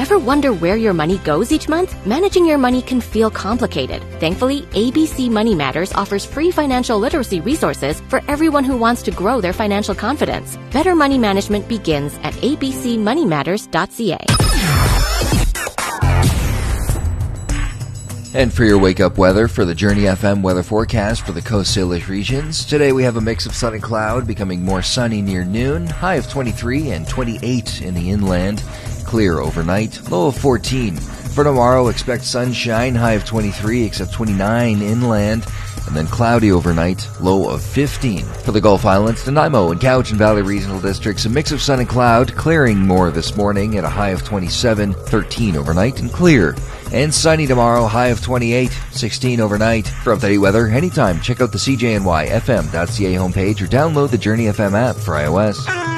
Ever wonder where your money goes each month? Managing your money can feel complicated. Thankfully, ABC Money Matters offers free financial literacy resources for everyone who wants to grow their financial confidence. Better money management begins at abcmoneymatters.ca. And for your wake-up weather for the Journey FM weather forecast for the Coast Salish regions, today we have a mix of sun and cloud, becoming more sunny near noon, high of 23 and 28 in the inland, clear overnight, low of 14. For tomorrow, expect sunshine, high of 23, except 29 inland, and then cloudy overnight, low of 15. For the Gulf Islands, Nanaimo and Cowichan Valley regional districts, a mix of sun and cloud, clearing more this morning at a high of 27, 13 overnight, and clear. And sunny tomorrow, high of 28, 16 overnight. For up-to-date weather, anytime, check out the CJNYFM.ca homepage or download the Journey FM app for iOS.